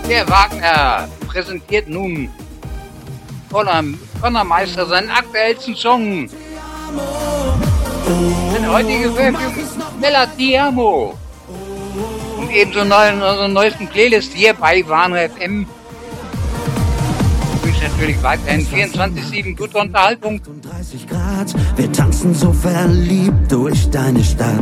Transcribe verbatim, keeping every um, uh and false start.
Der Wagner präsentiert nun Conor, Conor Meister seinen aktuellsten Song. Seine heutige Veröffentlichung Bella Ti Amo. Und ebenso neu in unserer neuesten Playlist hier bei Warner F M. Ich wünsche natürlich weiterhin vierundzwanzig sieben gute Unterhaltung. achtunddreißig Grad, wir tanzen so verliebt durch deine Stadt.